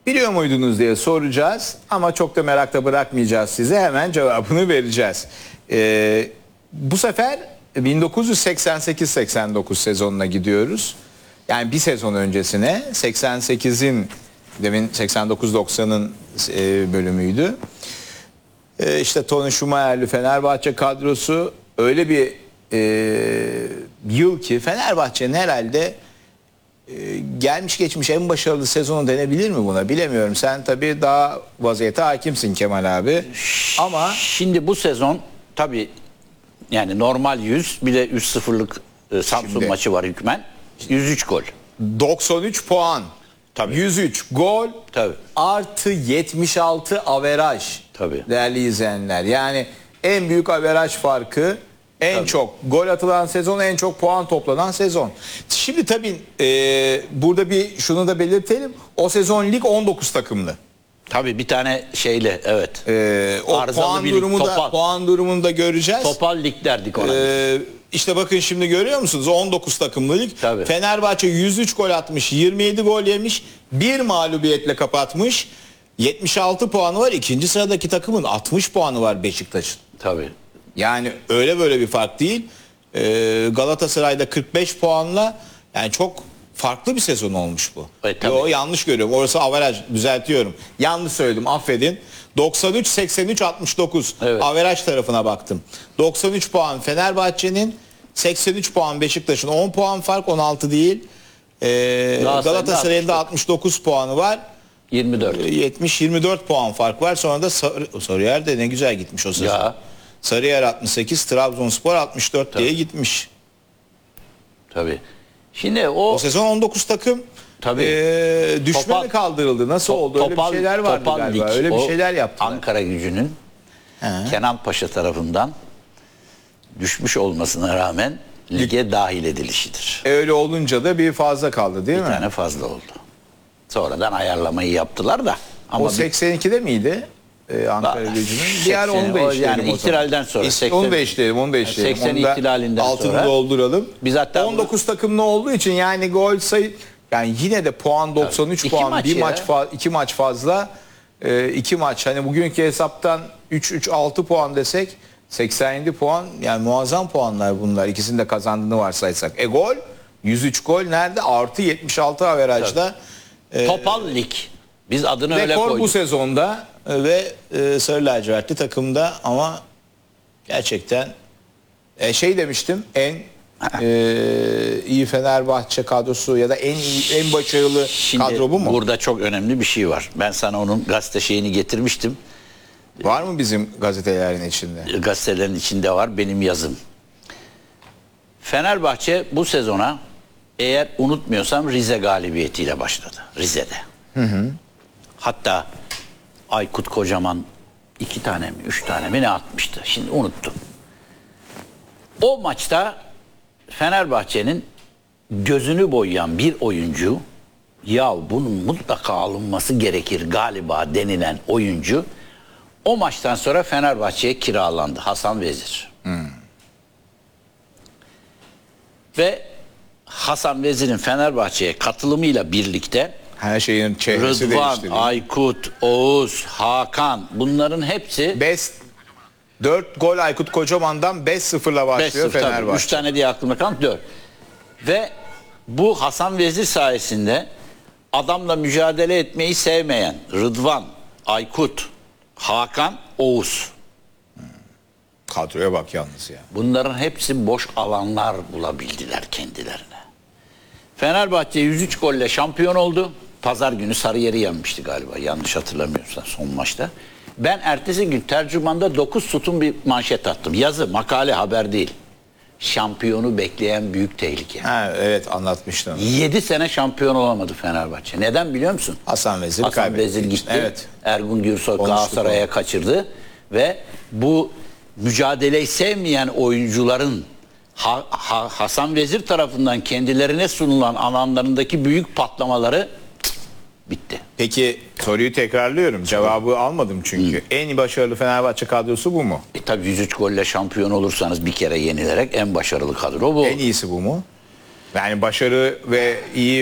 biliyor muydunuz diye soracağız ama çok da merakla bırakmayacağız size, hemen cevabını vereceğiz. Bu sefer 1988-89 sezonuna gidiyoruz. Yani bir sezon öncesine, 88'in, demin 89-90'ın bölümüydü. İşte Tony Schumacher'li Fenerbahçe kadrosu, öyle bir yıl ki Fenerbahçe'nin herhalde gelmiş geçmiş en başarılı sezonu denebilir mi buna, bilemiyorum. Sen tabii daha vaziyete hakimsin Kemal abi. Ama şimdi bu sezon tabii yani normal 100, bir de 3-0'lık Samsun Şimdi- maçı var hükmen. 103 gol. 93 puan, Tabii. 103 gol, Tabii. artı 76 averaj. Tabii. Değerli izleyenler, yani en büyük averaj farkı, en çok gol atılan sezon, en çok puan toplanan sezon. Şimdi tabii burada bir şunu da belirtelim. O sezon lig 19 takımlı. Tabii bir tane şeyle, evet. O Arızalı puan bir lig, durumunu da, topal. puan durumunu da göreceğiz. Topal lig derdik ona. İşte bakın şimdi görüyor musunuz? 19 takımlı lig. Tabii. Fenerbahçe 103 gol atmış, 27 gol yemiş, bir mağlubiyetle kapatmış. 76 puanı var. İkinci sıradaki takımın 60 puanı var, Beşiktaş'ın. Tabii. Yani öyle böyle bir fark değil. Galatasaray'da 45 puanla, yani çok farklı bir sezon olmuş bu. tabii. Yo, yanlış görüyorum. Orası averaj, düzeltiyorum. Yanlış söyledim, affedin. 93, 83, 69. Evet. Averaj tarafına baktım. 93 puan Fenerbahçe'nin, 83 puan Beşiktaş'ın. 10 puan fark, 16 değil. Galatasaray'ın da 69 puanı var. 24. 70-24 puan fark var. Sonra da Sarıyer de ne güzel gitmiş o sezon. Ya. Sarıyer 68, Trabzonspor 64 diye gitmiş. Tabii. Şimdi O sezon 19 takım Tabii. Düşme Topal- mi kaldırıldı? Nasıl oldu? Öyle bir şeyler vardı Topal galiba. Lig. Öyle bir O şeyler yaptılar. Ankara Gücü'nün Kenan Paşa tarafından düşmüş olmasına rağmen lige dahil edilişidir. Öyle olunca da bir fazla kaldı değil Bir mi? tane fazla oldu. Sonradan ayarlamayı yaptılar da. Ama O 82'de miydi? Ankara Gücü'nün. Diğer onu da işleyelim yani o zaman. ihtilalden sonra. Onu da işleyelim, onu da işleyelim. 80 Onu da ihtilalinden altını sonra. dolduralım. Biz hatta 19 takımlı olduğu için yani gol sayı, yani yine de puan 93 İki puan, maç bir ya. maç iki maç fazla. 2 maç, hani bugünkü hesaptan 3-6 puan desek 87 puan, yani muazzam puanlar bunlar. İkisini de kazandığını varsaysak. Gol 103 gol nerede? Artı 76 averajda. Topal Lig. Biz adını öyle Rekor koyduk. bu sezonda ve Sarı lacivertli takımda, ama gerçekten şey demiştim, en iyi Fenerbahçe kadrosu ya da en iyi, en başarılı Şimdi kadro bu mu? burada çok önemli bir şey var. Ben sana onun gazete şeyini getirmiştim. Var mı bizim gazetelerin içinde? Gazetelerin içinde var benim yazım. Fenerbahçe bu sezona, eğer unutmuyorsam, Rize galibiyetiyle başladı. Rize'de. Hatta Aykut Kocaman 2 tane mi 3 tane mi ne atmıştı. Şimdi unuttum. O maçta Fenerbahçe'nin gözünü boyayan bir oyuncu, ya bunun mutlaka alınması gerekir galiba denilen oyuncu, o maçtan sonra Fenerbahçe'ye kiralandı. Hasan Vezir. Ve Hasan Vezir'in Fenerbahçe'ye katılımıyla birlikte Her şeyin çehresi Rıdvan, değişti. Aykut, Oğuz, Hakan, bunların hepsi 4 gol Aykut Kocaman'dan 5-0'la başlıyor 5-0 tabii. Fenerbahçe. 3 tane diye aklımda kalan 4. Ve bu Hasan Vezir sayesinde adamla mücadele etmeyi sevmeyen Rıdvan, Aykut, Hakan, Oğuz. Kadroya bak yalnız ya. Bunların hepsi boş alanlar bulabildiler kendilerine. Fenerbahçe 103 golle şampiyon oldu. Pazar günü Sarıyer'i yenmişti galiba, yanlış hatırlamıyorsam son maçta. Ben ertesi gün tercümanda 9 sütun bir manşet attım. Yazı, makale, haber değil. Şampiyonu bekleyen büyük tehlike. Ha, evet, anlatmıştım. 7 sene şampiyon olamadı Fenerbahçe. Neden biliyor musun? Hasan Vezir Hasan kaybetti. Vezir gitti. Evet. Ergun Gürsoy Konuştuk Galatasaray'a onu. kaçırdı. Ve bu mücadeleyi sevmeyen oyuncuların Hasan Vezir tarafından kendilerine sunulan alanlarındaki büyük patlamaları bitti. Peki soruyu tekrarlıyorum. Cevabı almadım çünkü. En başarılı Fenerbahçe kadrosu bu mu? Tabii 103 golle şampiyon olursanız bir kere yenilerek en başarılı kadro bu. En iyisi bu mu? Yani başarı ve iyi